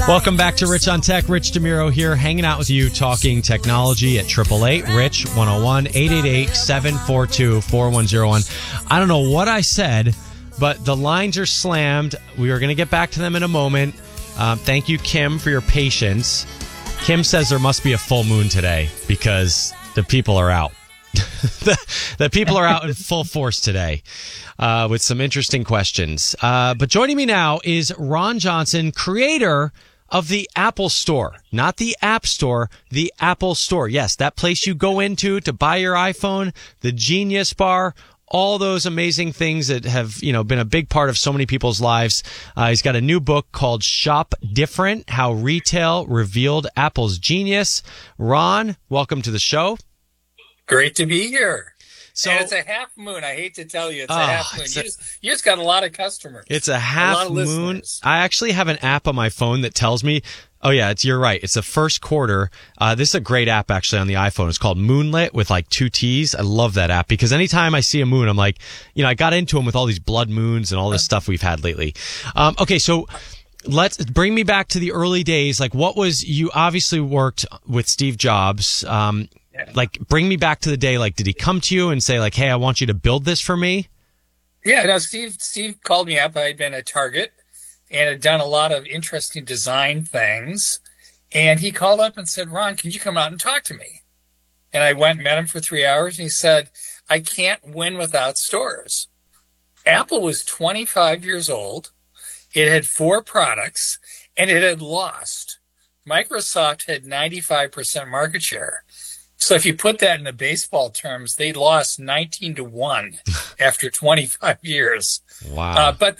Welcome back to Rich on Tech. Rich DeMuro here, hanging out with you, talking technology at 888-RICH-101, 888-742-4101. I don't know what I said, but the lines are slammed. We are going to get back to them in a moment. Thank you, Kim, for your patience. Kim says there must be a full moon today because the people are out. the people are out in full force today with some interesting questions. But joining me now is Ron Johnson, creator of the Apple Store. Not the App Store, the Apple Store. Yes, that place you go into to buy your iPhone, the Genius Bar, all those amazing things that have, been a big part of so many people's lives. He's got a new book called Shop Different: How Retail Revealed Apple's Genius. Ron, welcome to the show. Great to be here. So and it's a half moon. I hate to tell you, it's a half moon. You just got a lot of customers. It's a half moon. Listeners. I actually have an app on my phone that tells me, oh yeah, you're right. It's the first quarter. This is a great app actually on the iPhone. It's called Moonlit with like 2 T's. I love that app because anytime I see a moon, I'm like, I got into them with all these blood moons and all this stuff we've had lately. Okay, so let's bring me back to the early days. Like, you obviously worked with Steve Jobs. Like, bring me back to the day. Like, did he come to you and say, like, hey, I want you to build this for me? Yeah, no, Steve called me up. I had been at Target and had done a lot of interesting design things. And he called up and said, Ron, can you come out and talk to me? And I went and met him for 3 hours. And he said, I can't win without stores. Apple was 25 years old. It had 4 products, and it had lost. Microsoft had 95% market share. So if you put that in the baseball terms, they lost 19-1 after 25 years. Wow. But